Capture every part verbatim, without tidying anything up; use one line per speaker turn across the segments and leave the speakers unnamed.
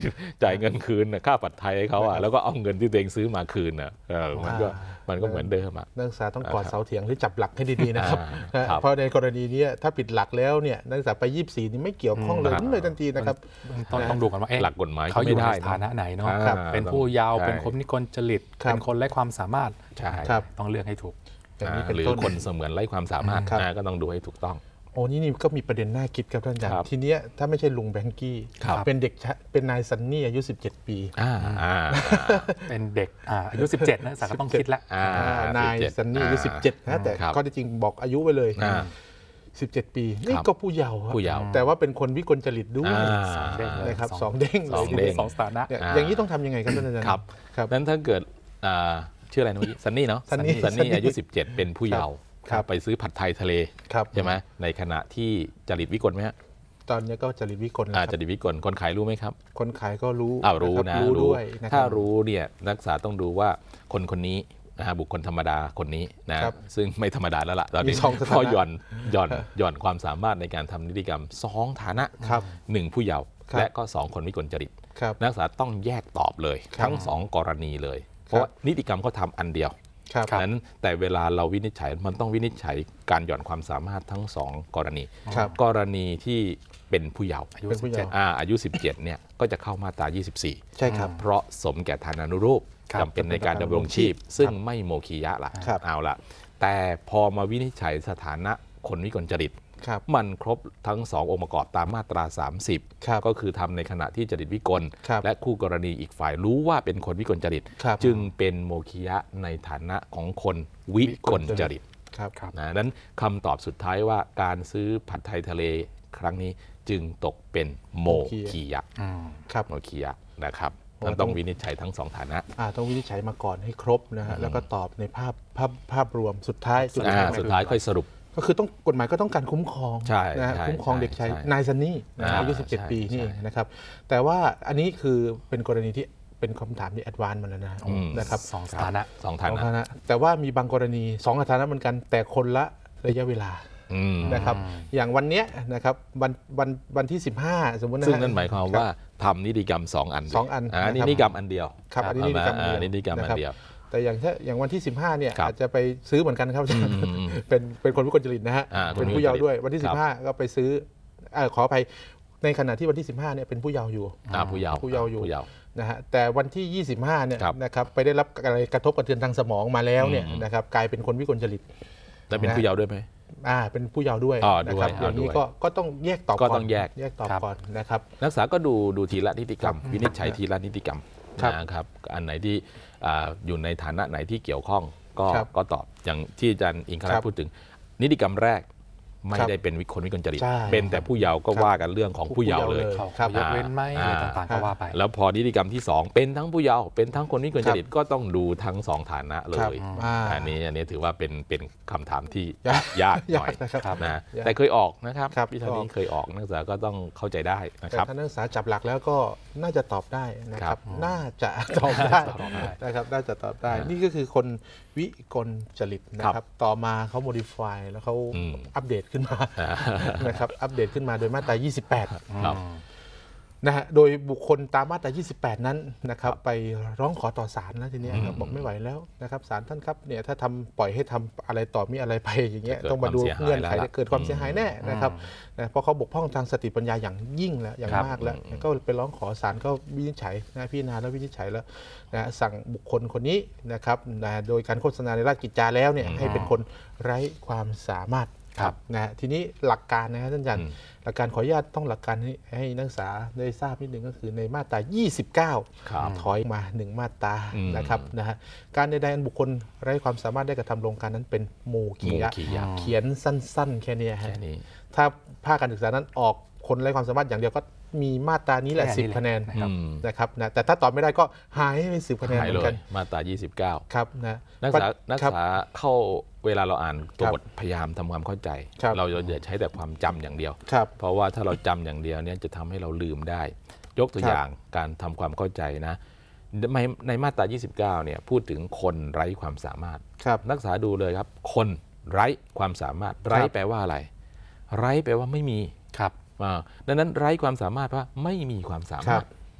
จ่ายเงินคืนค่าผัดไทยให้เขาอ่ะแล้วก็เอาเงินที่ตัวเองซื้อมาคืนอ่ะมันก็มันก็เหมือนเดิมอ่ะ
นักศึกษาต้องกอดเสาเถียงหรือจับหลักให้ดีๆนะครับเพราะในกรณีนี้ถ้าผิดหลักแล้วเนี่ยนักศึกษาไปยี่สิบสี่นี่ไม่เกี่ยวข้องเลยเลยทันทีนะครับ
ต้องต้องดูกันว่า
หลักกฎหมาย
เขาอยู่ในฐานะไหนเนาะเป็นผู้เยาว์เป็นคนนิกลจริตเป็นคนไร้ความสามารถต้องเลือกให้ถูก
หรือคนเสมือนไร้ความสามารถก็ต้องดูให้ถูกต้อง
โอ้นี่นี่ก็มีประเด็นน่าคิดครับท่านอาจารย์ทีเนี้ยถ้าไม่ใช่ลุงแบงกี้เป็นเด็กเป็นนายซันนี่อายุสิบเจ็ดปี
เป็นเด็กอายุสิบเจ็ดนะสักก็ต้องคิดแล้ว
นายซันนี่อายุสิบเจ็ดนะแต่ก็จริงบอกอายุไปเลยสิบเจ็ดปีนี่ก็ผู้เยาว์แต่ว่าเป็นคนวิกลจริตด้วยนะครับสองเด้งเลย
สองสถานะ
อย่างนี้ต้องทำยังไงครับท่านอาจารย์
ครับนั้นถ้าเกิดชื่ออะไรนะซันนี่เนาะซันนี่อายุสิบเจ็ดเป็นผู้เยาว์ไปซื้อผัดไทยทะเลใช่ไหมในขณะที่จริตวิกลไหมฮะ
ตอนนี้ก็จริตวิกล
จริตวิกลคนขายรู้ไหมครับ
คนขายก็รู้
อ้าวรู้นะรู้ด้วยถ้ารู้เนี่ยนักศึกษาต้องดูว่าคนคนนี้นะฮะบุคคลธรรมดาคนนี้นะซึ่งไม่ธรรมดาแล้วล่ะตอนนี้พอหย่อนหย่อนหย่อนความสามารถในการทำนิติกรรมสองฐานะหนึ่งผู้เยาว์และก็สองคนวิกลจริตนักศึกษาต้องแยกตอบเลยทั้งสองกรณีเลยเพราะนิติกรรมเขาทำอันเดียวนั้นแต่เวลาเราวินิจฉัยมันต้องวินิจฉัยการหย่อนความสามารถทั้งสองกรณีกรณีที่เป็นผู้เยาว์อายุสิบเจ็ดอายุสิบเจ็ดเนี่ยก็จะเข้ามาตรายี่สิบสี่
ใช่ครับ
เพราะสมแก่ฐานานุรูปจำเป็นในการดำรงชีพซึ่งไม่โมคียะละเอาละแต่พอมาวินิจฉัยสถานะคนวิกลจริตมันครบทั้งสององค์ประกอบตามมาตราสามสิบก็คือทำในขณะที่จริตวิกลและคู่กรณีอีกฝ่ายรู้ว่าเป็นคนวิกลจริตจึงเป็นโมคียะในฐานะของคนวิกลจริตนะนั้นคำตอบสุดท้ายว่าการซื้อผัดไทยทะเลครั้งนี้จึงตกเป็นโมคียะโมคียะนะครับมันต้องวินิจฉัยทั้งสองฐานะ
ต้องวินิจฉัยมาก่อนให้ครบนะฮะแล้วก็ตอบในภาพภาพภาพรวมสุดท้าย
สุดท้ายค่อยสรุป
ก็คือต้องกฎหมายก็ต้องการคุ้มครองนะคุ้มครองเด็กชายนายซันนี่อายุสิบเจ็ดปีนี่นะครับแต่ว่าอันนี้คือเป็นกรณีที่เป็นคำถามที่แอดวานซ์มาแล้วนะครับ
สองฐานะ
สองฐานะ
แต่ว่ามีบางกรณีสองฐานะเหมือนกันแต่คนละระยะเวลานะครับอย่างวันนี้นะครับวันวันวันที่สิบห้าสมมตินะ
ซึ่งนั่นหมายความว่าทำนิติกรรมสองอัน
สองอัน
นิติกรรมอันเดียว
ครับอันนี้นิติกรรม
นิติกรรมอันเดียว
แต่อย่างถ้าอย่างวันที่สิบห้าเนี่ยอาจจะไปซื้อเหมือนกันครับเป็นเป็นคนวิกลจริตนะฮะเป็นผู้เยาว์ด้วยวันที่สิบห้าก็ไปซื้อขออภัยในขณะที่วันที่สิบห้าเนี่ยเป็นผู้เยาว์อยู่
ผู้เยาว์
ผู้เยาว์อยู่นะฮะแต่วันที่ยี่สิบห้าเนี่ยนะครับไปได้รับอะไรกระทบกระเทือนทางสมองมาแล้วเนี่ยนะครับกลายเป็นคนวิกลจริต
แล้วเป็นผู้เยาว์ด้วยไหม
อ่าเป็นผู้เยาว์ด้วยนะครับอย่างนี้ก็ก็ต้องแยกตอบ
ก็ต้องแยก
แยกตอบก่อนนะครับ
นักศึกษาก็ดูดูทีละนิติกรรมวินิจฉัยทีละนิติกรรมนะครับอันไหนที่อยู่ในฐานะไหนที่เกี่ยวข้องก็ก็ตอบอย่างที่อาจารย์อิงคาราพูดถึงนิติกรรมแรกไม่ได้เป็นคนวิกลจริตเป็นแต่ผู้เยาว์ก็ว่ากันเรื่องของผู้เยาว์เลย
ยกเว้นไหมอะไรต่างๆก็ว่าไป
แล้วพอนิติกรรมที่สองเป็นทั้งผู้เยาว์เป็นทั้งคนวิกลจริตก็ต้องดูทั้งสองฐานะเลยอันนี้อันนี้ถือว่าเป็นเป็นคำถามที่ยากหน่อยนะแต่เคยออกนะครับวิธีนี้เคยออกนักศึกษาก็ต้องเข้าใจได้นะครับ
ถ้านักศึกษาจับหลักแล้วก็น่าจะตอบได้นะครับน่าจะตอบได้นะครับน่าจะตอบได้นี่ก็คือคนวิกลจริตนะครับต่อมาเขา modify แล้วเขาอัปเดตขึ้นมานะครับอัปเดตขึ้นมาโดยมาตรายี่สิบแปดนะฮะโดยบุคคลตามมาตรายี่สิบแปดนั้นนะครับไปร้องขอต่อศาลนะทีนี้บอกไม่ไหวแล้วนะครับศาลท่านครับเนี่ยถ้าทำปล่อยให้ทำอะไรต่อมีอะไรไปอย่างเงี้ยต้องมาดูเงื่อนไขเกิดความเสียหายแน่นะครับเพราะเขาบกพร่องทางสติปัญญาอย่างยิ่งแล้วอย่างมากแล้วก็ไปร้องขอศาลก็วินิจฉัยนะพิจารณาแล้ววินิจฉัยแล้วนะสั่งบุคคลคนนี้นะครับนะโดยการโฆษณาในราชกิจจาแล้วเนี่ยให้เป็นคนไร้ความสามารถนะทีนี้หลักการนะครับท่านอาจารย์หลักการขออนุญาตต้องหลักการให้ให้นักศึกษาได้ทราบนิดนึงก็คือในมาตรายี่สิบเก้าถอยมาหนึ่งมาตรานะครับนะฮะการใดๆบุคคลไร้ความสามารถได้กระทำลงการนั้นเป็นโมคียะเขียนสั้นๆแค่นี้ฮะถ้าภาคการศึกษานั้นออกคนไร้ความสามารถอย่างเดียวก็มีมาตรานี้แหละสิบคะแนนนะครับนะแต่ถ้าตอบไม่ได้ก็หายไปสิบคะแนนเหมือนกัน
มาตรายี่สิบเก้า
ครับนะ
นักศึกษานักศึกษาเข้าเวลาเราอ่านตัวบทพยายามทำความเข้าใจเราอย่าใช้แต่ความจำอย่างเดียวเพราะว่าถ้าเราจำอย่างเดียวเนี่ยจะทำให้เราลืมได้ยกตัวอย่างการทำความเข้าใจนะในมาตรายี่สิบเก้าเนี่ยพูดถึงคนไร้ความสามารถนักศึกษาดูเลยครับคนไร้ความสามารถไร้แปลว่าอะไรไร้แปลว่าไม่มีครับดังนั้นไร้ความสามารถเพราะไม่มีความสามารถ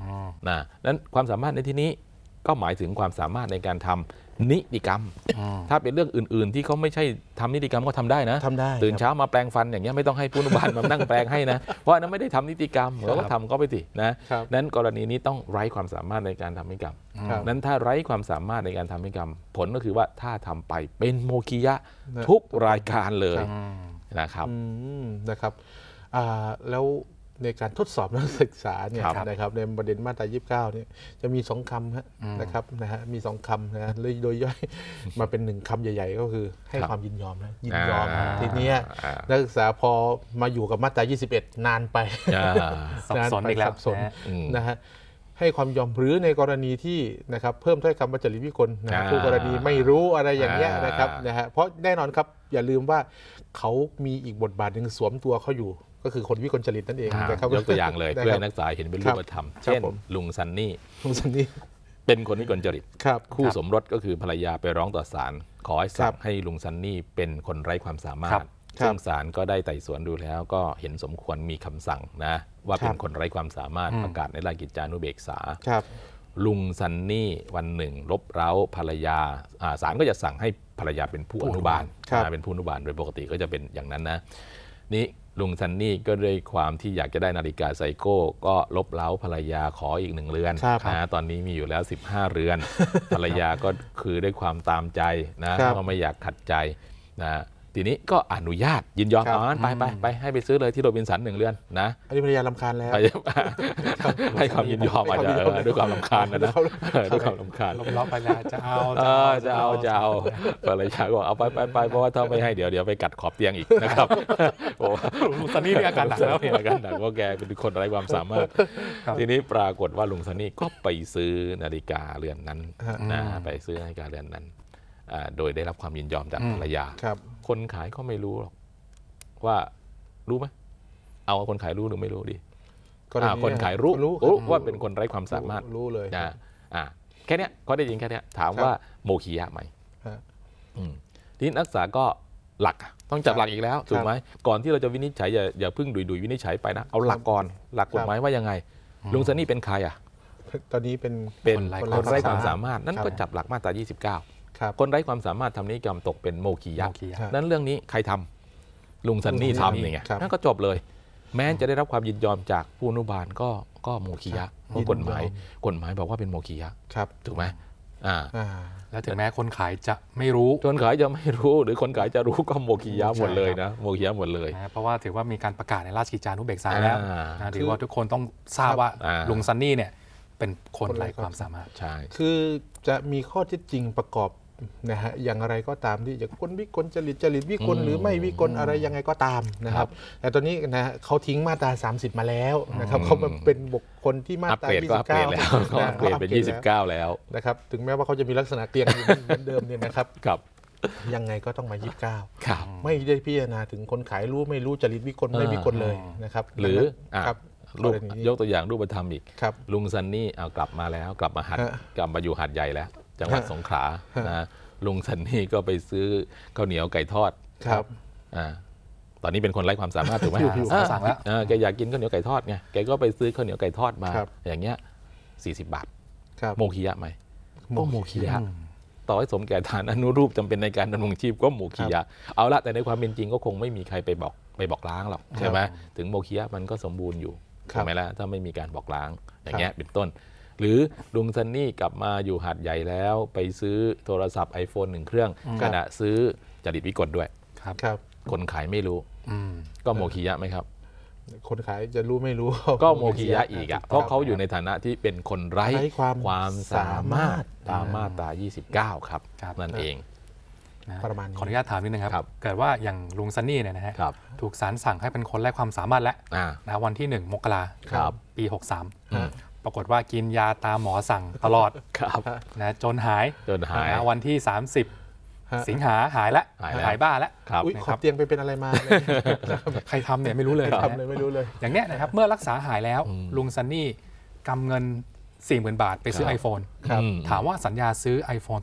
นะนั้นความสามารถในที่นี้ก็หมายถึงความสามารถในการทำนิติกรรมถ้าเป็นเรื่องอื่นๆที่เขาไม่ใช่ทำนิติกรรมก็ทำได้นะ
ทำได้
ตื่นเช้ามาแปรงฟันอย่างเงี้ยไม่ต้องให้ผู้อนุบาลมานั่งแปรงให้นะเพราะอันนั้นไม่ได้ทำนิติกรรมเราก็ทำก็ไปสินะนั้นกรณีนี้ต้องไร้ความสามารถในการทำนิติกรรมนั้นถ้าไร้ความสามารถในการทำนิติกรรมผลก็คือว่าถ้าทำไปเป็นโมฆิยะทุกรายการเลยนะครับ
นะครับแล้วในการทดสอบนักศึกษาเนี่ยนะครับในประเด็นมาตรายี่สิบเก้าเนี่ยจะมีสองคำนะครับนะฮะมีสองคำนะเลยโดยย่อยมาเป็นหนึ่งคำใหญ่ๆก็คือให้ความยินยอมนะยินยอมทีนี้นักศึกษาพอมาอยู่กับมาตรายี่สิบเอ็ดนานไป
สับสนอีกแล้ว
นะฮะให้ความยอมหรือในกรณีที่นะครับเพิ่มถ้อยคำว่าจริตวิกลนะผู้กรณีไม่รู้อะไรอย่างเงี้ยนะครับนะฮะเพราะแน่นอนครับอย่าลืมว่าเขามีอีกบทบาทหนึ่งสวมตัวเขาอยู่ก็คือคนวิกลจริตนั่นเอง
นะครับยกตัวอย่างเลยเพื่อให้นักศึกษาเห็นเป็นรูปธรรมเช่นลุงซันนี่
ลุงซันนี่
เป็นคนวิกลจริตคู่สมรสก็คือภรรยาไปร้องต่อศาลขอให้สั่งให้ลุงซันนี่เป็นคนไร้ความสามารถซึ่งศาลก็ได้ไต่สวนดูแล้วก็เห็นสมควรมีคำสั่งนะว่าเป็นคนไร้ความสามารถประกาศในราชกิจจานุเบกษาลุงซันนี่วันหนึ่งลบเร้าภรรยาศาลก็จะสั่งให้ภรรยาเป็นผู้อนุบาลเป็นผู้อนุบาลโดยปกติก็จะเป็นอย่างนั้นนะนี่ลุงซันนี่ก็ด้วยความที่อยากจะได้นาฬิกาไซโก้ก็ลบเล้าภรรยาขออีกหนึ่งเรือนนะตอนนี้มีอยู่แล้วสิบห้าเรือนภรรยาก็คือด้วยความตามใจนะก็ไม่อยากขัดใจนะทีนี้ก็อนุญาตยินยอมเอาไปไปไปให้ไปซื้อเลยที่โรบินสันหนึ่งเรือนนะ
อันนี้ภรรยารำคาญแล้ว
ให้ความยินยอมอาจจะด้วยความรำคาญนะด้วยความรำคาญ
ลบเล้าภรรยาจะเอา
จะเอาจะเอาภรรยาก็เอาไปไปไปเพราะว่าถ้าไม่ให้เดี๋ยวเดี๋ยวไปกัดขอบเตียงอีกนะครับ
โอ้ลุงซันนี่นี่อาการหนักแล้ว
อาการหนักเพราะแกเป็นคนไร้ความสามารถทีนี้ปรากฏว่าลุงซันนี่ก็ไปซื้อนาฬิกาเรือนนั้นนะไปซื้อนาฬิกาเรือนนั้นโดยได้รับความยินยอมจากภรรยาคนขายก็ไม่รู้หรอกว่ารู้ไหมเอาคนขายรู้หรือไม่รู้ดีคนขายรู้รู้ว่าเป็นคนไร้ความสามารถ
รู้เลย
นะแค่นี้เขาได้ยินแค่นี้ถามว่าโมฆิยะไหมทีนี้นักศึกษาก็หลักต้องจับหลักอีกแล้วถูกไหมก่อนที่เราจะวินิจฉัยอย่าอย่าเพิ่งดุยดุยวินิจฉัยไปนะเอาหลักก่อนหลักกฎหมายว่ายังไงลุงซันนี่เป็นใครอ่ะ
ตอนนี้เป็น
เป็นคนไร้ความสามารถนั่นก็จับหลักมาตรายี่สิบเก้าคนไร้ความสามารถทำนิติกรรมตกเป็นโมฆิยะนั้นเรื่องนี้ใครทำลุงซันนี่ทำนี่ไงนั่นก็จบเลยแม้จะได้รับความยินยอมจากผู้อนุบาลก็ก็โมฆิยะเพราะกฎหมายกฎหมายบอกว่าเป็นโมฆิยะถูกไหมอ่า
แล้วถึงแม้คนขายจะไม่รู้
คนขายจะไม่รู้หรือคนขายจะรู้ก็โมฆิยะหมดเลยนะโมฆิยะหมดเลย
เพราะว่าถือว่ามีการประกาศในราชกิจจานุเบกษาแล้วถือว่าทุกคนต้องทราบว่าลุงซันนี่เนี่ยเป็นคนไร้ความสามารถ
ใช่
คือจะมีข้อเท็จจริงประกอบนะฮะอย่างไรก็ตามที่จะคนวิกลจริตจริตวิกลหรือไม่วิกลอะไรยังไงก็ตามนะครับแต่ตอนนี้นะเขาทิ้งมาตราสามสิบมาแล้วนะครับเขาเป็นบุคคลที่มาตรายี่สิบเก้า
แล้วเปลี่ยนเป็นยี่สิบเก้าแล้ว
นะครับถึงแม้ว่าเขาจะมีลักษณะเกลียนอยู่เหมือนเดิมเนี่ยนะครับ
ครับ
ยังไงก็ต้องมายี่สิบเก้าไม่ได้พิจารณาถึงคนขายรู้ไม่รู้จริตวิกลไม่วิกลเลยนะครับ
หรือ ยกตัวอย่างรูปธรรมอีกลุงซันนี่เอากลับมาแล้วกลับมาหัดกลับมาอยู่หาดใหญ่แล้วจังหวัดสงขลานะลุงซันนี่ก็ไปซื้อข้าวเหนียวไก่ทอด
ครับ
อ่าตอนนี้เป็นคนไร้ความสามารถถูกไหม
สั่งแล้ว
แกอยากกินข้าวเหนียวไก่ทอดไงแกก็ไปซื้อข้าวเหนียวไก่ทอดมาอย่างเงี้ยสี่สิบบาทโมฆิยะไหมก็โมฆิยะต่อให้สมแก่ฐานอนุรูปจำเป็นในการดำรงชีพก็โมฆิยะเอาละแต่ในความเป็นจริงก็คงไม่มีใครไปบอกไปบอกล้างหรอกใช่ไหมถึงโมฆิยะมันก็สมบูรณ์อยู่ใช่ไหมล่ะถ้าไม่มีการบอกล้างอย่างเงี้ยเป็นต้นหรือลุงซันนี่กลับมาอยู่หาดใหญ่แล้วไปซื้อโทรศัพท์ ไอโฟน หนึ่งเครื่องขณะซื้อจริตวิกลด้วย
ครับ
คนขายไม่รู้ก็โมฆิยะไหมครับ
คนขายจะรู้ไม่รู้
ก็โมฆิยะอีกอ่ะเพราะเขาอยู่ในฐานะที่เป็นคนไร้ความสามารถตามมาตรายี่สิบเก้าครับนั่นเอง
ประมาณ
ขออนุญาตถามนิดนึงครับเกิดว่าอย่างลุงซันนี่เนี่ยนะฮะถูกศาลสั่งให้เป็นคนไร้ความสามารถแล้วนะวันที่หนึ่งมกราคมปีหกสามปรากฏว่ากินยาตามหมอสั่งตลอดนะจนหาย
จนหาย
วันที่สามสิบสิงหาหายแล้วหายบ้าแล้ว
ขอบเตียงไปเป็นอะไรมา
ใครทำเนี่ยไม่รู้เลย
ทำเลยไม่รู้เลย
อย่างเนี้ยนะครับเมื่อรักษาหายแล้วลุงซันนี่กำเงิน สี่หมื่น บาทไปซื้อ iPhone ถามว่าสัญญาซื้อ iPhone ตัวเนี้ย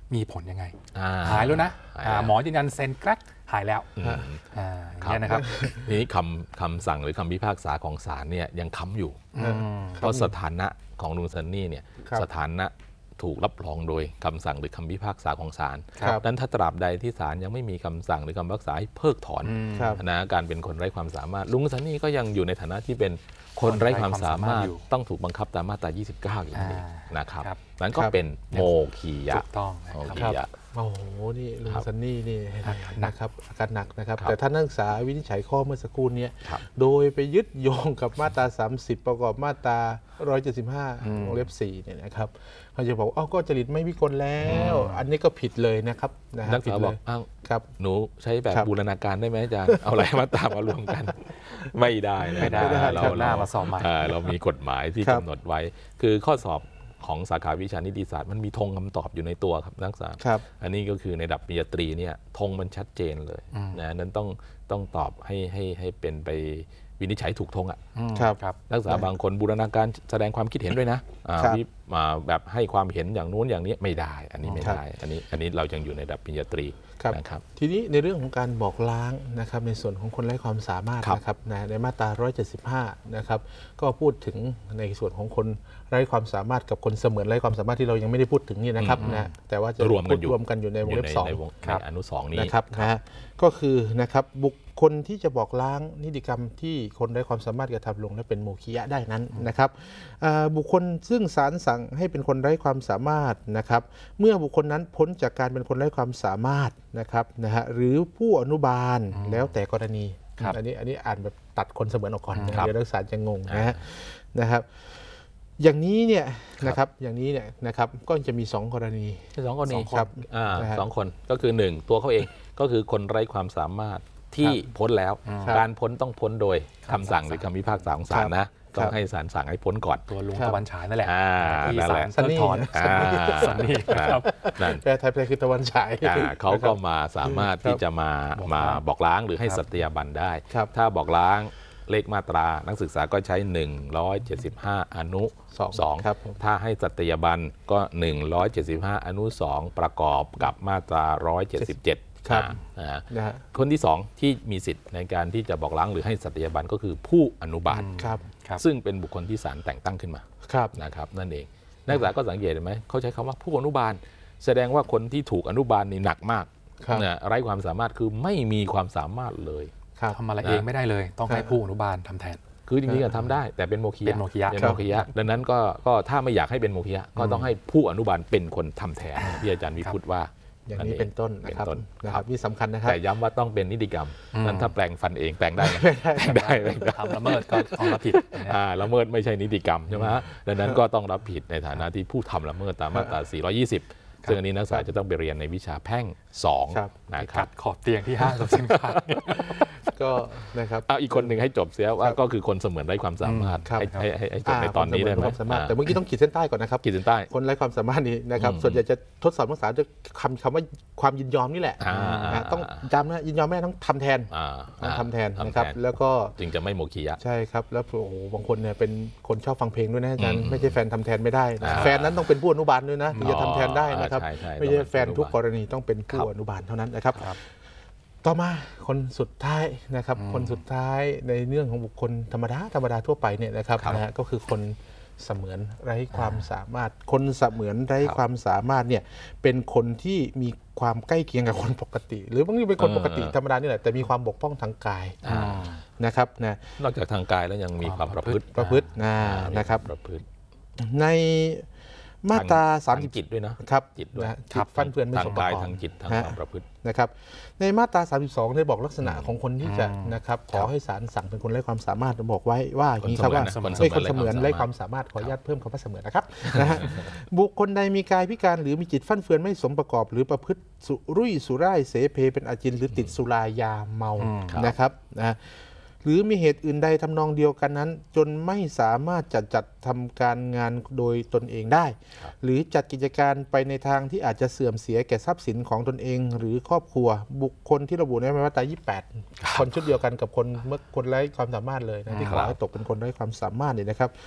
มีผลยังไงหายแล้วนะหมอยืนยันเซ็นแกรกหายแล้วอย่างนี้นะครับ
นี้คำคำสั่งหรือคำพิพากษาของศาลเนี่ยยังค้ำอยู่เพราะสถานะของลุงซันนี่เนี่ยสถานะถูกรับรองโดยคำสั่งหรือคำพิพากษาของศาลนั้นถ้าตราบใดที่ศาลยังไม่มีคำสั่งหรือคำพิพากษาให้เพิกถอนนะการเป็นคนไร้ความสามารถลุงซันนี่ก็ยังอยู่ในฐานะที่เป็นคนไร้ความสามารถต้องถูกบังคับตามมาตรายี่สิบเก้าอย่างนี้นะครับนั้นก็เป็นโมคียะ
ต้อง
โมคียะ
โอ้โหนี่ลุงซันนี่นี่นะครับอาการหนักนะครับแต่ท่านนักศึกษาวินิจฉัยข้อเมื่อสักครู่นี้โดยไปยึดโยงกับมาตราสามสิบประกอบมาตราหนึ่งร้อยเจ็ดสิบห้าวงเล็บสี่เนี่ยนะครับเขาจะบอกอ้าวก็จริตไม่วิกลแล้วอันนี้ก็ผิดเลยนะครับ
นักศึกษาบอกอ้าวครับหนูใช้แบบบูรณาการได้ไหมอาจารย์เอาอะไรมาตามารวมกันไม่ได้
ไม่ได้เราหน้ามาสอบใหม่
เรามีกฎหมายที่กำหนดไว้คือข้อสอบของสาขาวิชานิติศาสตร์มันมีธงคำตอบอยู่ในตัวครับนักศึกษาอันนี้ก็คือในระดับปริญญาตรีเนี่ยธงมันชัดเจนเลยนะนั้นต้องต้องตอบให้ให้ให้เป็นไปวินิจฉัยถูกธงอ่ะนักศึกษาบางคนบูรณาการแสดงความคิดเห็นด้วยนะมาแบบให้ความเห็นอย่างนู้นอย่างนี้ไม่ได้อันนี้ไม่ได้อันนี้อันนี้เรายังอยู่ในระดับปริญญาตรีนะครับ
ทีนี้ในเรื่องของการบอกล้างนะครับในส่วนของคนไร้ความสามารถนะครับในมาตราหนึ่งร้อยเจ็ดสิบห้านะครับก็พูดถึงในส่วนของคนไร้ความสามารถกับคนเสมือนไร้ความสามารถที่เรายังไม่ได้พูดถึงนี่นะครับนะแต่ว่าจะ
รวมกันอยู่
รวมกันอยู่ในวงเล็บสอง
อนุสองนี้
นะครับนะก็คือนะครับบุคคลที่จะบอกล้างนิติกรรมที่คนไร้ความสามารถกระทำลงและเป็นโมฆะได้นั้นนะครับบุคคลซึ่งศาลสั่งให้เป็นคนไร้ความสามารถนะครับเมื่อบุคคลนั้นพ้นจากการเป็นคนไร้ความสามารถนะครับนะฮะหรือผู้อนุบาลแล้วแต่กรณีอันนี้อันนี้อ่านแบบตัดคนเสมือนออกก่อนเดี๋ยวนักศึกษาจะงงนะนะครับอย่างนี้เนี่ยนะครับอย่างนี้เนี่ยนะครับก็จะมีสองกรณี
สองกรณีครับสองคนก็คือหนึ่งตัวเขาเองก็คือคนไร้ความสามารถที่พ้นแล้วการพ้นต้องพ้นโดยคำสั่งหรือคำพิพากษาของศาลนะต้องให้ศาลสั่งให้พ้นก่อน
ตัวลุงตะวันฉายนั่นแหละ
ที่ศาล
สันนี่
สันนี่ครับ
แปลไทยแปลคือตะวันฉาย
เขาก็มาสามารถที่จะมามาบอกล้างหรือให้สัตยาบันได้ถ้าบอกล้างเลขมาตรานักศึกษาก็ใช้หนึ่งร้อยเจ็ดสิบห้าอนุสองถ้าให้สัตยาบันก็หนึ่งร้อยเจ็ดสิบห้าอนุสองประกอบกับมาตราหนึ่งร้อยเจ็ดสิบเจ็ดนะคนที่สองที่มีสิทธิ์ในการที่จะบอกล้างหรือให้สัตยาบันก็คือผู้อนุบาลซึ่งเป็นบุคคลที่ศาลแต่งตั้งขึ้นมานะครับนั่นเองนักศึกษาก็สังเกตเห็นไหมเขาใช้คำว่าผู้อนุบาลแสดงว่าคนที่ถูกอนุบาลนี่หนักมากนะไร้ความสามารถคือไม่มีความสามารถเลย
ทำอะไรเองไม่ได้เลยต้องให้ผู้อนุบาลทำแทน
คือจริงๆทำได้แต่เป็นโมฆะ
เป็นโมฆะ
เป็นโมฆะดังนั้นก็ก็ถ้าไม่อยากให้เป็นโมฆะก็ต้องให้ผู้อนุบาลเป็นคนทำแทนที่อาจารย์วิพุตว่า
อย่างนี้เป็นต้นนะครับนะครับนี่สำคัญนะครับ
แต่ย้ำว่าต้องเป็นนิติกรรมนั้นถ้าแปลงฟันเองแปลงได้แปลงได้
ทำละเมิดก็ต้องรับผิด
ละเมิดไม่ใช่นิติกรรมใช่ไหมดังนั้นก็ต้องรับผิดในฐานะที่ผู้ทำละเมิดตามมาตราสี่ร้อยยี่สิบซึ่งอันนี้นักศึกษาจะต้องไปเรียนในวิชาแพ่งสองนะครับ
ขอบเตียงที่ห้างสรรพสินค้า
ก็นะครับ
เอาอีกคนหนึ่งให้จบเสียว่าก็คือคนเสมือนไร้ความสามารถให้ให้จบในตอนนี้ได้ไหม
แต่เมื่อกี้ต้องขีดเส้นใต้ก่อนนะครับ
ขีดเส้นใต้
คนไร้ความสามารถนี้นะครับส่วนใหญ่จะทดสอบนักศึกษาด้วยคำคำว่าความยินยอมนี่แหละต้องจำนะยินยอมแม่ต้องทำแทนต้องทำแทนนะครับแล้วก็
จึงจะไม่โมฆะ
ใช่ครับแล้วโอ้โหบางคนเนี่ยเป็นคนชอบฟังเพลงด้วยนะอาจารย์ไม่ใช่แฟนทำแทนไม่ได้แฟนนั้นต้องเป็นผู้อนุบาลด้วยนะถึงจะทำแทนได้นะครับไม่ใช่แฟนทุกกรณีต้องเป็นผู้อนุบาลเท่านั้นนะครับต่อมาคนสุดท้ายนะครับคนสุดท้ายในเรื่องของบุคคลธรรมดาธรรมดาทั่วไปเนี่ยนะครับนะฮะก็คือคนเสมือนไร้ความสามารถคนเสมือนไร้ความสามารถเนี่ยเป็นคนที่มีความใกล้เคียงกับคนปกติหรือบางทีเป็นคนปกติธรรมดานี่แหละแต่มีความบกพร่องทางกายนะครับนะ
นอกจากทางกายแล้วยังมีความประพฤติ
ประพฤตินะครับ
ประพฤติ
ในมาตราสามสิบ
จิตด้วยนะครับ
จิตด้วยจิตฟันเฟือนไม่สมประกอบ
ทางจิตทางความประพฤติ
นะครับในมาตราสามสิบสองได้บอกลักษณะของคนที่จะนะครับขอให้ศาลสั่งเป็นคนไร้ความสามารถบอกไว้ว่าอย่างนี้ครับว่าไม่คนเสมือนไร้ความสามารถขออนุญาตเพิ่มคำว่าเสมือนนะครับนะฮะบุคคลใดมีกายพิการหรือมีจิตฟั่นเฟือนไม่สมประกอบหรือประพฤติสุรุ่ยสุร่ายเสเพเป็นอาจินหรือติดสุรายาเมานะครับนะหรือมีเหตุอื่นใดทำนองเดียวกันนั้นจนไม่สามารถจัดจัดทำการงานโดยตนเองได้หรือจัดกิจการไปในทางที่อาจจะเสื่อมเสียแก่ทรัพย์สินของตนเองหรือครอบครัวบุคคลที่ระบุในมาตรายี่สิบแปดคนชุดเดียวกันกับคนเมื่อคนไร้ความสามารถเลยนะที่ขอให้ตกเป็นคนไร้ความสามารถเนี่ยนะครับ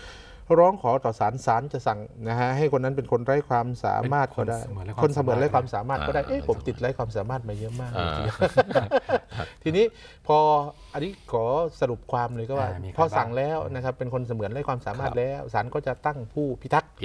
ร้องขอต่อศาลศาลจะสั่งนะฮะให้คนนั้นเป็นคนไร้ความสามารถก็ได้คนเสมือนไร้ความสามารถก็ได้เอ๊ะผมติดไร้ความสามารถมาเยอะมากจริงๆทีนี้พออันนี้ขอสรุปความเลยก็ว่าพอสั่งแล้วนะครับเป็นคนเสมือนไร้ความสามารถแล้วศาลก็จะตั้งผู้พิทักษ์